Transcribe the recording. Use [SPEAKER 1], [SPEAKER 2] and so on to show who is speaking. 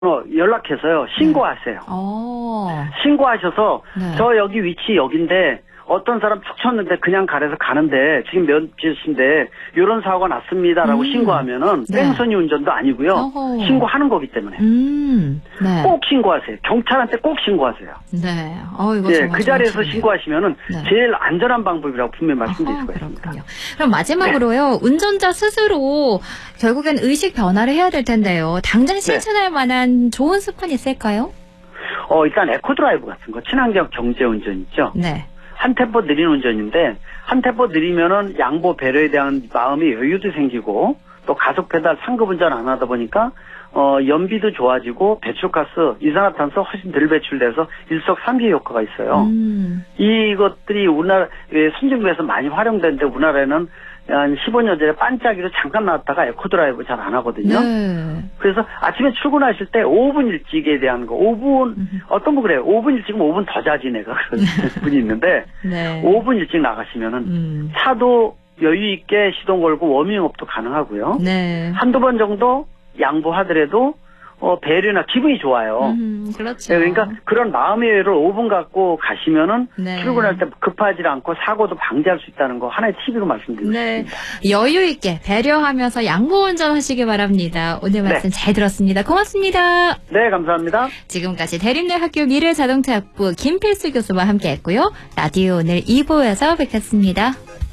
[SPEAKER 1] 연락해서요, 신고하세요. 신고하셔서,
[SPEAKER 2] 네.
[SPEAKER 1] 저 여기 위치 여긴데, 어떤 사람 툭 쳤는데 그냥 가래서 가는데, 지금 몇 시인데, 이런 사고가 났습니다라고 신고하면은,
[SPEAKER 2] 네.
[SPEAKER 1] 뺑소니 운전도 아니고요.
[SPEAKER 2] 어허.
[SPEAKER 1] 신고하는 거기 때문에.
[SPEAKER 2] 네.
[SPEAKER 1] 꼭 신고하세요. 경찰한테 꼭 신고하세요.
[SPEAKER 2] 네. 이거
[SPEAKER 1] 예,
[SPEAKER 2] 정말
[SPEAKER 1] 그 자리에서
[SPEAKER 2] 정확하네요.
[SPEAKER 1] 신고하시면은,
[SPEAKER 2] 네.
[SPEAKER 1] 제일 안전한 방법이라고 분명히 말씀드릴 수가 있습니다.
[SPEAKER 2] 그렇군요. 그럼 마지막으로요, 운전자 스스로 결국엔 의식 변화를 해야 될 텐데요. 당장 실천할 만한 좋은 습관이 있을까요?
[SPEAKER 1] 일단 에코드라이브 같은 거, 친환경 경제 운전 있죠?
[SPEAKER 2] 네.
[SPEAKER 1] 한 템포 느린 운전인데, 한 템포 느리면은 양보 배려에 대한 마음의 여유도 생기고, 또 가속 페달 상급 운전 안 하다 보니까, 연비도 좋아지고, 배출가스, 이산화탄소 훨씬 덜 배출돼서 일석삼기 효과가 있어요. 이것들이 우리나라, 선진국에서 많이 활용되는데, 우리나라에는 한 15년 전에 반짝이로 잠깐 나왔다가 에코드라이브 잘 안 하거든요.
[SPEAKER 2] 네.
[SPEAKER 1] 그래서 아침에 출근하실 때 5분 일찍에 대한 거, 5분, 어떤 분 그래요. 5분 일찍이면 5분 더 자지 내가 그런 분이 있는데,
[SPEAKER 2] 네.
[SPEAKER 1] 5분 일찍 나가시면은 차도 여유 있게 시동 걸고 워밍업도 가능하고요.
[SPEAKER 2] 네.
[SPEAKER 1] 한두 번 정도 양보하더라도 배려나 기분이 좋아요.
[SPEAKER 2] 그렇죠.
[SPEAKER 1] 네, 그러니까 그런 마음의 여유를 5분 갖고 가시면은
[SPEAKER 2] 네.
[SPEAKER 1] 출근할 때 급하지 않고 사고도 방지할 수 있다는 거 하나의 팁으로 말씀드리고
[SPEAKER 2] 네.
[SPEAKER 1] 싶습니다.
[SPEAKER 2] 여유 있게 배려하면서 양보 운전하시기 바랍니다. 오늘 말씀 잘 들었습니다. 고맙습니다.
[SPEAKER 1] 네, 감사합니다.
[SPEAKER 2] 지금까지 대림대학교 미래자동차학부 김필수 교수와 함께했고요. 라디오 오늘 2부에서 뵙겠습니다.